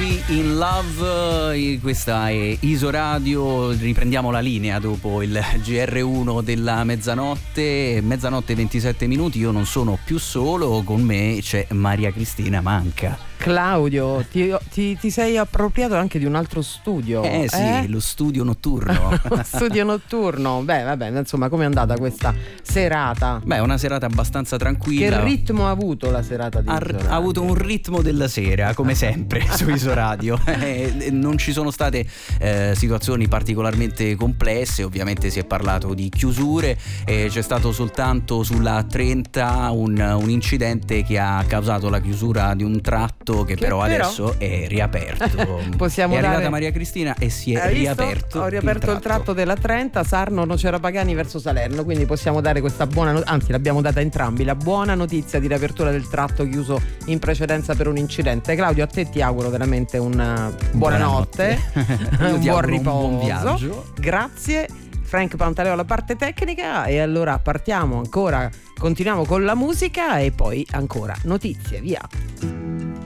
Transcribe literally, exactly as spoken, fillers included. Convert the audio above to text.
Coffee in Love, questa è Isoradio, riprendiamo la linea dopo il G R uno della mezzanotte, mezzanotte e ventisette minuti, io non sono più solo, con me c'è Maria Cristina Manca. Claudio, ti, ti, ti sei appropriato anche di un altro studio. Eh sì, eh? lo studio notturno. Lo studio notturno. Beh, vabbè, insomma, com'è andata questa serata? Beh, una serata abbastanza tranquilla. Che ritmo ha avuto la serata di ha, Isoradio? Ha avuto un ritmo della sera, come sempre, su Isoradio. Eh, non ci sono state eh, situazioni particolarmente complesse, ovviamente si è parlato di chiusure, eh, c'è stato soltanto sulla trenta un, un incidente che ha causato la chiusura di un tratto che, che però, però adesso è riaperto. Possiamo è arrivata dare... Maria Cristina e si è Hai riaperto. Visto? Ho riaperto il tratto. il tratto della trenta, Sarno Nocera Pagani verso Salerno, quindi possiamo dare questa buona not- anzi l'abbiamo data entrambi, la buona notizia di riapertura del tratto chiuso in precedenza per un incidente. Claudio, a te ti auguro veramente una buona notte, un buon riposo, un buon viaggio. Grazie. Frank Pantaleo alla parte tecnica, e allora partiamo ancora, continuiamo con la musica e poi ancora notizie, via.